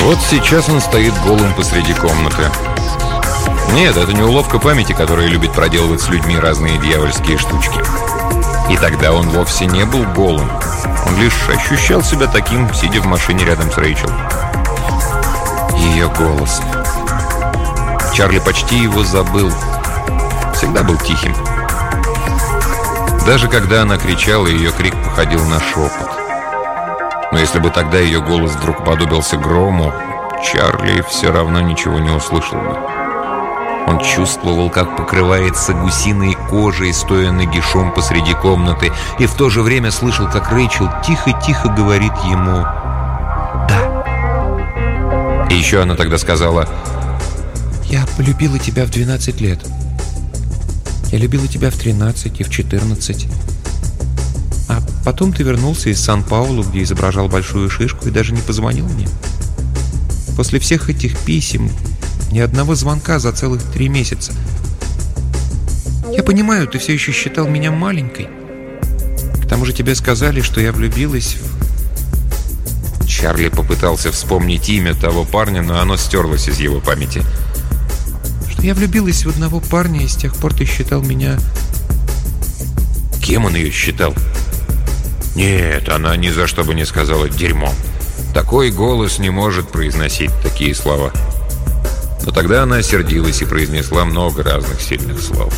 Вот сейчас он стоит голым посреди комнаты. Нет, это не уловка памяти, которая любит проделывать с людьми разные дьявольские штучки. И тогда он вовсе не был голым. Он лишь ощущал себя таким, сидя в машине рядом с Рэйчел. Ее голос. Чарли почти его забыл. Всегда был тихим. Даже когда она кричала, ее крик походил на шепот. Но если бы тогда ее голос вдруг подобился грому, Чарли все равно ничего не услышал бы. Он чувствовал, как покрывается гусиной кожей, стоя нагишом посреди комнаты, и в то же время слышал, как Рэйчел тихо-тихо говорит ему «да». И еще она тогда сказала: «Я полюбила тебя в 12 лет. Я любила тебя в 13 и в 14. А потом ты вернулся из Сан-Паулу, где изображал большую шишку, и даже не позвонил мне. После всех этих писем ни одного звонка за целых 3 месяца. Я понимаю, ты все еще считал меня маленькой. К тому же тебе сказали, что я влюбилась в...» Чарли попытался вспомнить имя того парня, но оно стерлось из его памяти. «Что я влюбилась в одного парня, и с тех пор ты считал меня...» Кем он ее считал? Нет, она ни за что бы не сказала «дерьмо». Такой голос не может произносить такие слова. Но тогда она сердилась и произнесла много разных сильных слов.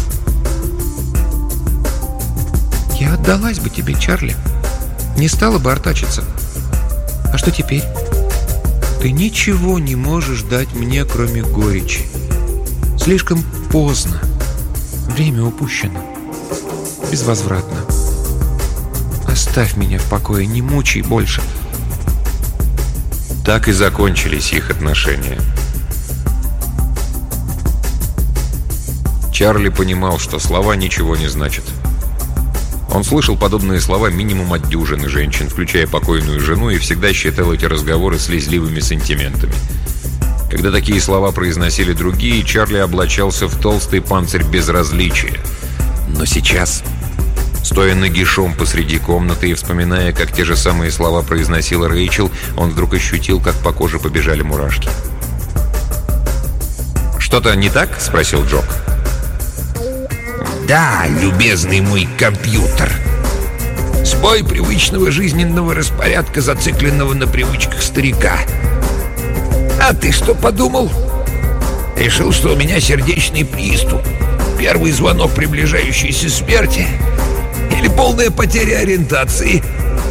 «Я отдалась бы тебе, Чарли. Не стала бы артачиться. А что теперь? Ты ничего не можешь дать мне, кроме горечи. Слишком поздно. Время упущено. Безвозвратно. Оставь меня в покое, не мучай больше». Так и закончились их отношения. Чарли понимал, что слова ничего не значат. Он слышал подобные слова минимум от дюжины женщин, включая покойную жену, и всегда считал эти разговоры слезливыми сантиментами. Когда такие слова произносили другие, Чарли облачался в толстый панцирь безразличия. Но сейчас, стоя нагишом посреди комнаты и вспоминая, как те же самые слова произносила Рэйчел, он вдруг ощутил, как по коже побежали мурашки. «Что-то не так?» — спросил Джок. «Да, любезный мой компьютер. Сбой привычного жизненного распорядка, зацикленного на привычках старика. А ты что подумал? Решил, что у меня сердечный приступ, первый звонок приближающейся смерти или полная потеря ориентации?»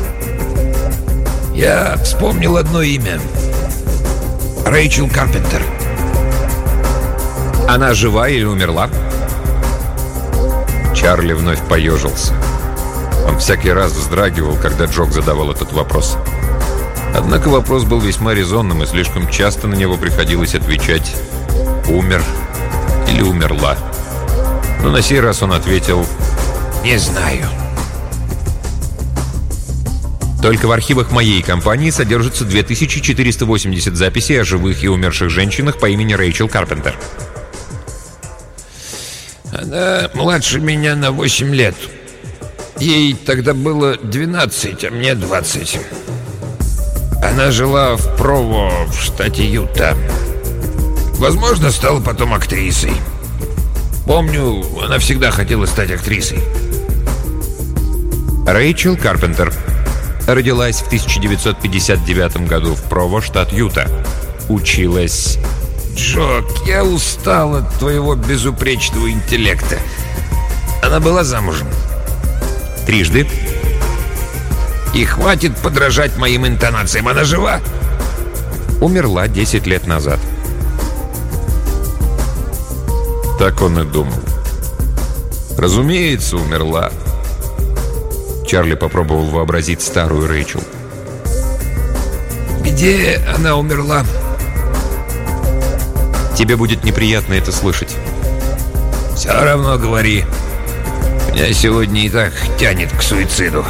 Я вспомнил одно имя. Рэйчел Карпентер. «Она жива или умерла?» Чарли вновь поежился. Он всякий раз вздрагивал, когда Джок задавал этот вопрос. Однако вопрос был весьма резонным, и слишком часто на него приходилось отвечать «умер» или «умерла». Но на сей раз он ответил «не знаю». «Только в архивах моей компании содержится 2480 записей о живых и умерших женщинах по имени Рэйчел Карпентер». Она младше меня на 8 лет. Ей тогда было 12, а мне 20. Она жила в Прово, в штате Юта. Возможно, стала потом актрисой. Помню, она всегда хотела стать актрисой. Рэйчел Карпентер родилась в 1959 году в Прово, штат Юта. Училась... Джок, я устал от твоего безупречного интеллекта. Она была замужем? 3 И хватит подражать моим интонациям. Она жива? Умерла 10 лет назад. Так он и думал. Разумеется, умерла. Чарли попробовал вообразить старую Рэйчел. Где она умерла? Тебе будет неприятно это слышать. Все равно говори. Меня сегодня и так тянет к суициду.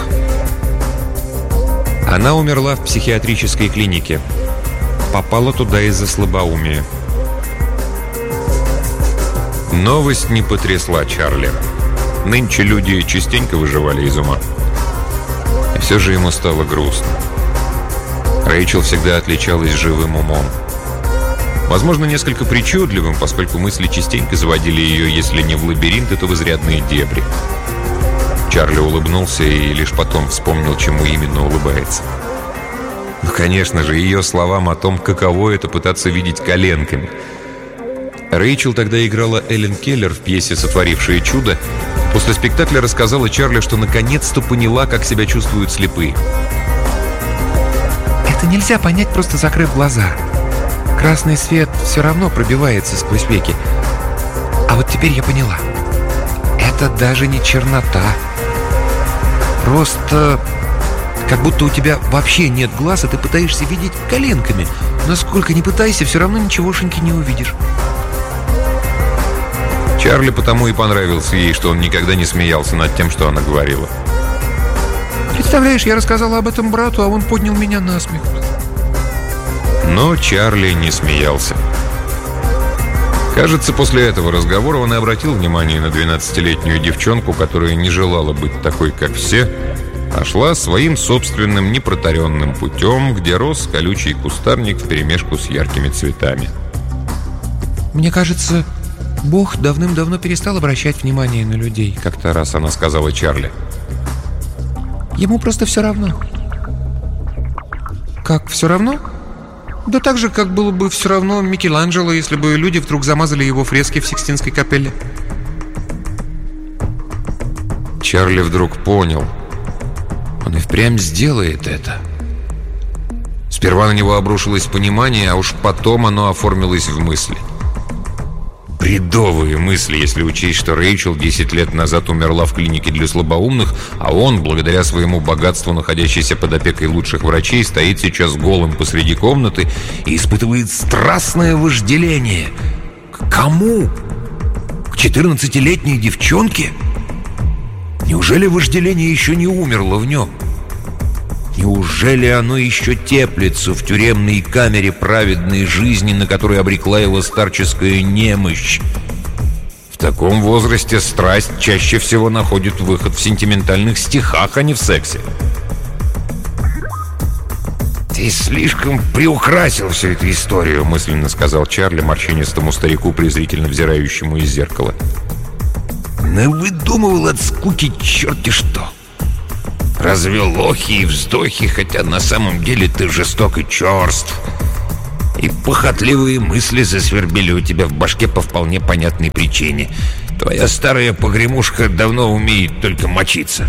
Она умерла в психиатрической клинике. Попала туда из-за слабоумия. Новость не потрясла Чарли. Нынче люди частенько выживали из ума. И все же ему стало грустно. Рэйчел всегда отличалась живым умом. Возможно, несколько причудливым, поскольку мысли частенько заводили ее, если не в лабиринты, то в изрядные дебри. Чарли улыбнулся и лишь потом вспомнил, чему именно улыбается. Ну, конечно же, ее словам о том, каково это пытаться видеть коленками. Рэйчел тогда играла Эллен Келлер в пьесе «Сотворившее чудо». После спектакля рассказала Чарли, что наконец-то поняла, как себя чувствуют слепые. «Это нельзя понять, просто закрыв глаза. Красный свет все равно пробивается сквозь веки. А вот теперь я поняла. Это даже не чернота. Просто как будто у тебя вообще нет глаз, а ты пытаешься видеть коленками. Насколько ни пытайся, все равно ничегошеньки не увидишь». Чарли потому и понравился ей, что он никогда не смеялся над тем, что она говорила. «Представляешь, я рассказала об этом брату, а он поднял меня на смех». Но Чарли не смеялся. Кажется, после этого разговора он и обратил внимание на 12-летнюю девчонку, которая не желала быть такой, как все, а шла своим собственным непротаренным путем, где рос колючий кустарник вперемешку с яркими цветами. «Мне кажется, Бог давным-давно перестал обращать внимание на людей», — как-то раз она сказала Чарли. «Ему просто все равно». «Как все равно?» «Да так же, как было бы все равно Микеланджело, если бы люди вдруг замазали его фрески в Сикстинской капелле». Чарли вдруг понял. Он и впрямь сделает это. Сперва на него обрушилось понимание, а уж потом оно оформилось в мысли. Бредовые мысли, если учесть, что Рэйчел 10 лет назад умерла в клинике для слабоумных, а он, благодаря своему богатству, находящийся под опекой лучших врачей, стоит сейчас голым посреди комнаты и испытывает страстное вожделение. К кому? К 14-летней девчонке? Неужели вожделение еще не умерло в нем? Неужели оно еще теплится в тюремной камере праведной жизни, на которой обрекла его старческая немощь? В таком возрасте страсть чаще всего находит выход в сентиментальных стихах, а не в сексе. «Ты слишком приукрасил всю эту историю», — мысленно сказал Чарли морщинистому старику, презрительно взирающему из зеркала. «Навыдумывал от скуки черти что. Развел охи и вздохи, хотя на самом деле ты жесток и черств. И похотливые мысли засвербели у тебя в башке по вполне понятной причине. Твоя старая погремушка давно умеет только мочиться».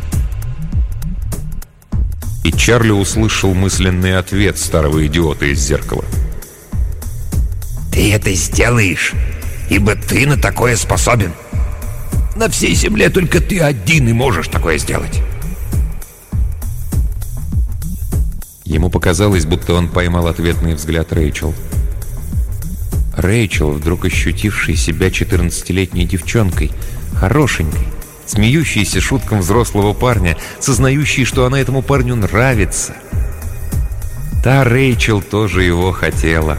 И Чарли услышал мысленный ответ старого идиота из зеркала. «Ты это сделаешь, ибо ты на такое способен. На всей земле только ты один и можешь такое сделать». Ему показалось, будто он поймал ответный взгляд Рэйчел. Рэйчел, вдруг ощутившей себя 14-летней девчонкой, хорошенькой, смеющейся шуткам взрослого парня, сознающей, что она этому парню нравится. Та Рэйчел тоже его хотела.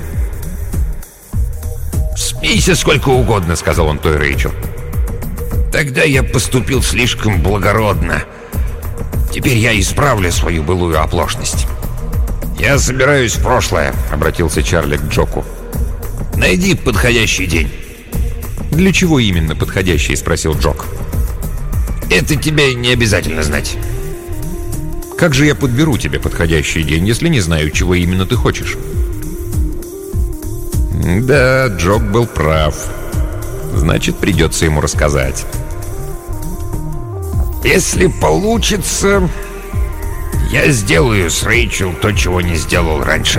«Смейся сколько угодно», — сказал он той Рэйчел. «Тогда я поступил слишком благородно. Теперь я исправлю свою былую оплошность». «Я собираюсь в прошлое», — обратился Чарли к Джоку. «Найди подходящий день». «Для чего именно подходящий?» — спросил Джок. «Это тебе не обязательно знать». «Как же я подберу тебе подходящий день, если не знаю, чего именно ты хочешь?» Да, Джок был прав. Значит, придется ему рассказать. «Если получится, я сделаю с Рэйчел то, чего не сделал раньше».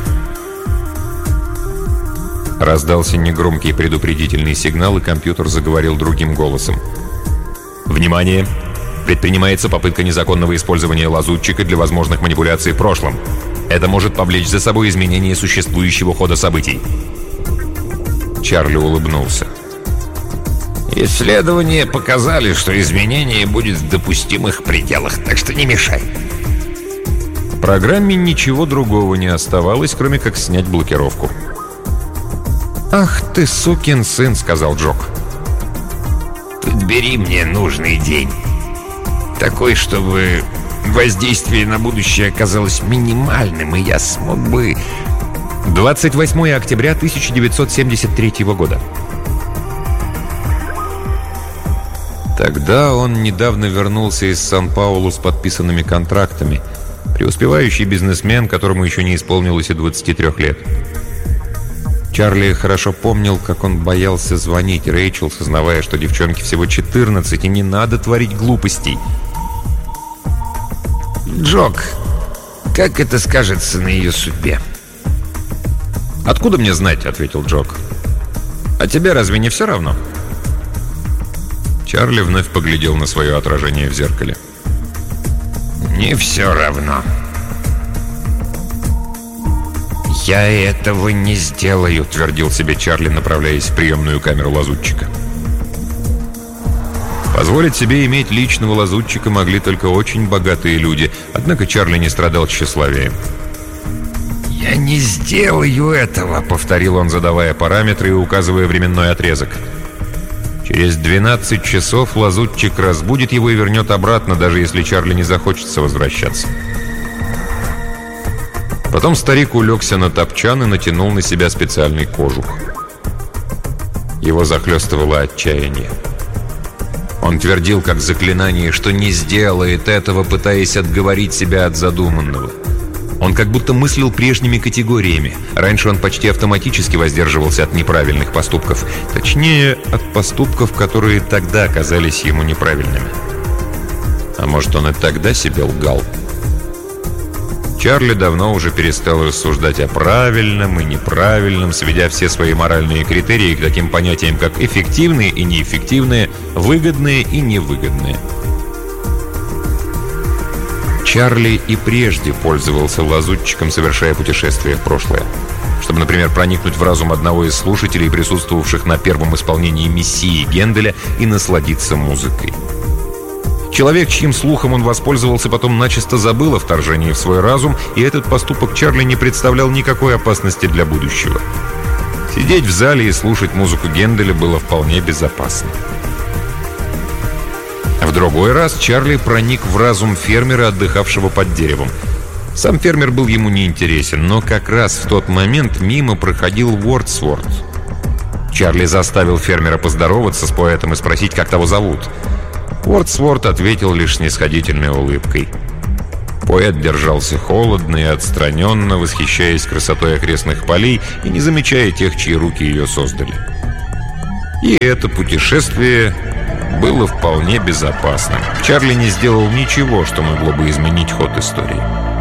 Раздался негромкий предупредительный сигнал, и компьютер заговорил другим голосом. «Внимание! Предпринимается попытка незаконного использования лазутчика для возможных манипуляций в прошлом. Это может повлечь за собой изменение существующего хода событий». Чарли улыбнулся. «Исследования показали, что изменение будет в допустимых пределах, так что не мешай». Программе ничего другого не оставалось, кроме как снять блокировку. «Ах ты, сукин сын», — сказал Джок. «Подбери мне нужный день. Такой, чтобы воздействие на будущее оказалось минимальным, и я смог бы... 28 октября 1973 года. Тогда он недавно вернулся из Сан-Паулу с подписанными контрактами. Преуспевающий бизнесмен, которому еще не исполнилось и 23 лет. Чарли хорошо помнил, как он боялся звонить Рэйчел, сознавая, что девчонке всего 14, и не надо творить глупостей. «Джок, как это скажется на ее судьбе?» «Откуда мне знать?» — ответил Джок. «А тебе разве не все равно?» Чарли вновь поглядел на свое отражение в зеркале. «Не все равно. «Я этого не сделаю», — твердил себе Чарли, направляясь в приемную камеру лазутчика. Позволить себе иметь личного лазутчика могли только очень богатые люди, однако Чарли не страдал тщеславием. «Я не сделаю этого», — повторил он, задавая параметры и указывая временной отрезок. Через 12 часов лазутчик разбудит его и вернет обратно, даже если Чарли не захочется возвращаться. Потом старик улегся на топчан и натянул на себя специальный кожух. Его захлестывало отчаяние. Он твердил, как заклинание, что не сделает этого, пытаясь отговорить себя от задуманного. Он как будто мыслил прежними категориями. Раньше он почти автоматически воздерживался от неправильных поступков. Точнее, от поступков, которые тогда казались ему неправильными. А может, он и тогда себе лгал? Чарли давно уже перестал рассуждать о правильном и неправильном, сведя все свои моральные критерии к таким понятиям, как эффективные и неэффективные, выгодные и невыгодные. Чарли и прежде пользовался лазутчиком, совершая путешествия в прошлое. Чтобы, например, проникнуть в разум одного из слушателей, присутствовавших на первом исполнении «Мессии» Генделя, и насладиться музыкой. Человек, чьим слухом он воспользовался, потом начисто забыл о вторжении в свой разум, и этот поступок Чарли не представлял никакой опасности для будущего. Сидеть в зале и слушать музыку Генделя было вполне безопасно. В другой раз Чарли проник в разум фермера, отдыхавшего под деревом. Сам фермер был ему неинтересен, но как раз в тот момент мимо проходил Уордсворт. Чарли заставил фермера поздороваться с поэтом и спросить, как того зовут. Уордсворт ответил лишь снисходительной улыбкой. Поэт держался холодно и отстраненно, восхищаясь красотой окрестных полей и не замечая тех, чьи руки ее создали. И это путешествие было вполне безопасным. Чарли не сделал ничего, что могло бы изменить ход истории.